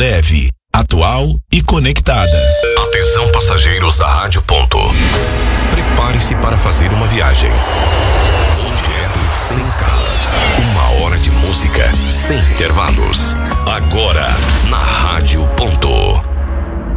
leve, atual e conectada. Atenção, passageiros da Rádio Ponto. Prepare-se para fazer uma viagem sem escalas. 1 hora de música sem intervalos. Agora na Rádio Ponto.